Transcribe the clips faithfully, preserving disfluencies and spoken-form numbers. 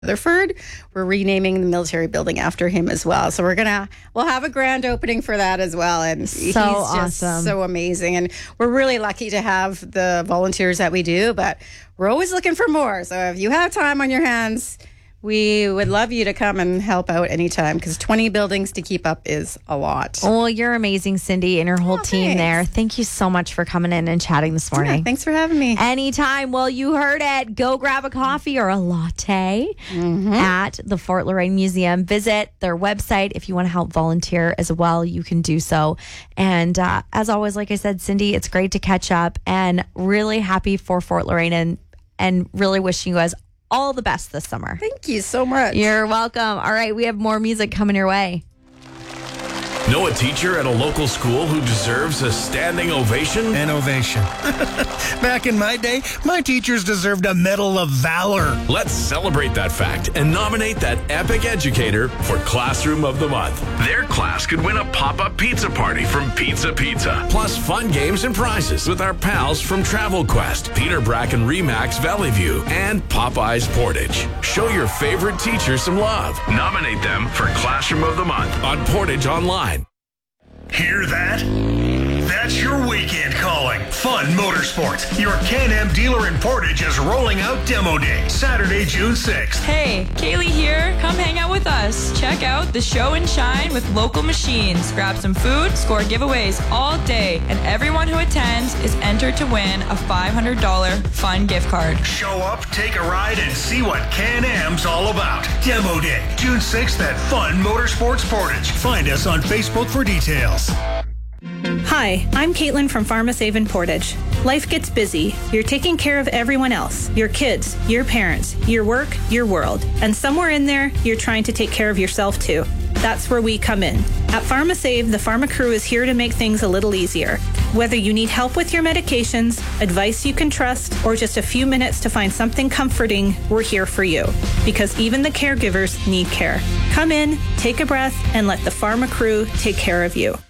Rutherford. We're renaming the military building after him as well. So we're gonna we'll have a grand opening for that as well. And So he's just awesome. so amazing. And we're really lucky to have the volunteers that we do, but we're always looking for more. So if you have time on your hands, we would love you to come and help out anytime, because twenty buildings to keep up is a lot. Oh, you're amazing, Cindy, and your whole Oh, team thanks. there. Thank you so much for coming in and chatting this morning. Yeah, thanks for having me. Anytime. Well, you heard it. Go grab a coffee or a latte Mm-hmm. at the Fort Loraine Museum. Visit their website. If you want to help volunteer as well, you can do so. And uh, as always, like I said, Cindy, it's great to catch up, and really happy for Fort Loraine, and, and really wishing you guys all the best this summer. Thank you so much. You're welcome. All right, we have more music coming your way. Know a teacher at a local school who deserves a standing ovation? An ovation. Back in my day, my teachers deserved a Medal of Valor. Let's celebrate that fact and nominate that epic educator for Classroom of the Month. Their class could win a pop-up pizza party from Pizza Pizza, plus fun games and prizes with our pals from Travel Quest, Peter Bracken Remax Valley View, and Popeyes Portage. Show your favorite teacher some love. Nominate them for Classroom of the Month on Portage Online. Hear that? That's your weekend calling. Fun Motorsports. Your Can-Am dealer in Portage is rolling out Demo Day, Saturday, June sixth. Hey, Kaylee here. Come hang out with us. Check out the show and shine with local machines. Grab some food, score giveaways all day, and everyone who attends is entered to win a five hundred dollars fun gift card. Show up, take a ride, and see what Can-Am's all about. Demo Day, June sixth at Fun Motorsports Portage. Find us on Facebook for details. Hi, I'm Caitlin from PharmaSave in Portage. Life gets busy. You're taking care of everyone else, your kids, your parents, your work, your world. And somewhere in there, you're trying to take care of yourself too. That's where we come in. At PharmaSave, the Pharma crew is here to make things a little easier. Whether you need help with your medications, advice you can trust, or just a few minutes to find something comforting, we're here for you. Because even the caregivers need care. Come in, take a breath, and let the Pharma crew take care of you.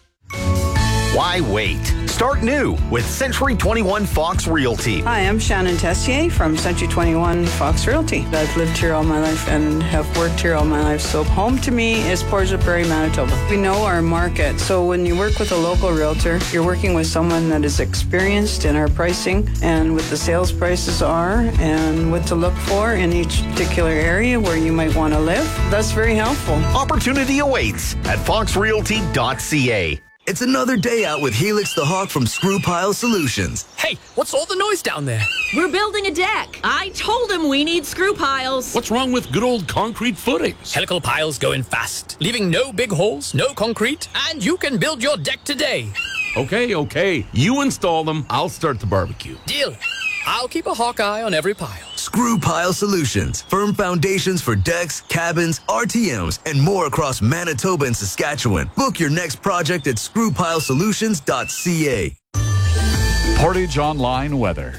Why wait? Start new with Century twenty-one Fox Realty. Hi, I'm Shannon Tessier from Century twenty-one Fox Realty. I've lived here all my life and have worked here all my life. So home to me is Portage la Prairie, Manitoba. We know our market. So when you work with a local realtor, you're working with someone that is experienced in our pricing and what the sales prices are and what to look for in each particular area where you might want to live. That's very helpful. Opportunity awaits at fox realty dot c a. It's another day out with Helix the Hawk from Screw Pile Solutions. Hey, what's all the noise down there? We're building a deck. I told him we need screw piles. What's wrong with good old concrete footings? Helical piles go in fast, leaving no big holes, no concrete, and you can build your deck today. Okay, okay. You install them, I'll start the barbecue. Deal. I'll keep a hawk eye on every pile. Screw Pile Solutions. Firm foundations for decks, cabins, R T Ms, and more across Manitoba and Saskatchewan. Book your next project at screw pile solutions dot c a. Portage Online weather.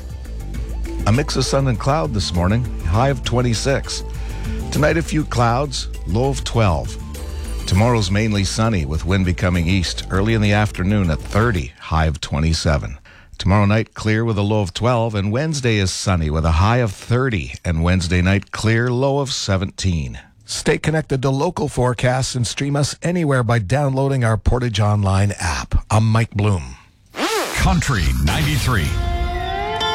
A mix of sun and cloud this morning, high of twenty-six. Tonight, a few clouds, low of twelve. Tomorrow's mainly sunny with wind becoming east early in the afternoon at thirty, high of twenty-seven. Tomorrow night, clear with a low of twelve, and Wednesday is sunny with a high of thirty, and Wednesday night, clear, low of seventeen. Stay connected to local forecasts and stream us anywhere by downloading our Portage Online app. I'm Mike Bloom. Country ninety-three.